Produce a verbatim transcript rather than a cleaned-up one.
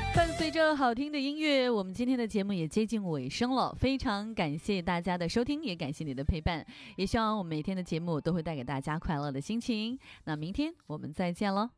伴随着好听的音乐，我们今天的节目也接近尾声了。非常感谢大家的收听，也感谢你的陪伴，也希望我们每天的节目都会带给大家快乐的心情。那明天我们再见了。